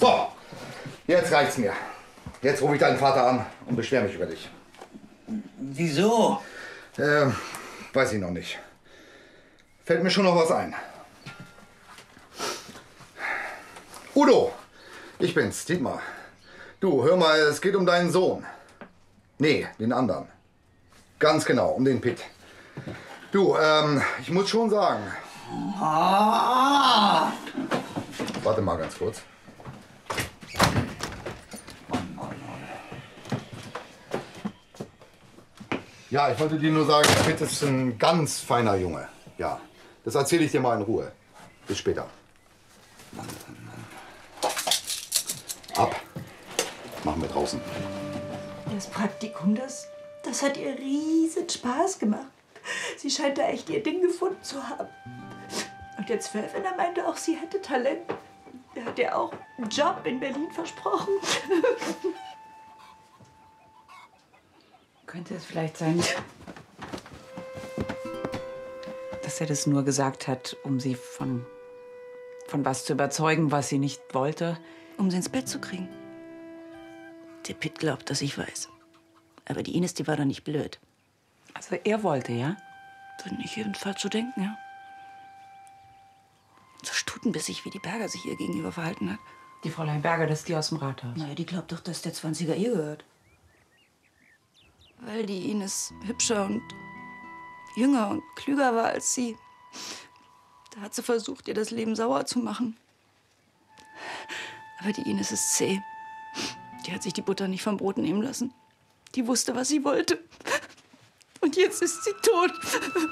So, jetzt reicht's mir. Jetzt rufe ich deinen Vater an und beschwere mich über dich. Wieso? Weiß ich noch nicht. Fällt mir schon noch was ein. Udo, ich bin's, Dietmar. Du, hör mal, es geht um deinen Sohn. Nee, den anderen. Ganz genau, um den Pitt. Du, ich muss schon sagen. Ah. Warte mal ganz kurz. Ja, ich wollte dir nur sagen, Pitt ist ein ganz feiner Junge. Ja, das erzähle ich dir mal in Ruhe. Bis später. Ab. Machen wir draußen. Das Praktikum, das hat ihr riesen Spaß gemacht. Sie scheint da echt ihr Ding gefunden zu haben. Und der Zwölfender meinte auch, sie hätte Talent. Er hat ihr auch einen Job in Berlin versprochen. Könnte es vielleicht sein, dass er das nur gesagt hat, um sie von was zu überzeugen, was sie nicht wollte? Um sie ins Bett zu kriegen. Der Pitt glaubt, dass ich weiß. Aber die Ines, die war doch nicht blöd. Also er wollte, ja? Würde ich jedenfalls so denken, ja. So stutenbissig, wie die Berger sich ihr gegenüber verhalten hat. Die Fräulein Berger, das ist die aus dem Rathaus. Naja, die glaubt doch, dass der 20er ihr gehört. Weil die Ines hübscher und jünger und klüger war als sie. Da hat sie versucht, ihr das Leben sauer zu machen. Aber die Ines ist zäh. Die hat sich die Butter nicht vom Brot nehmen lassen. Die wusste, was sie wollte. Und jetzt ist sie tot.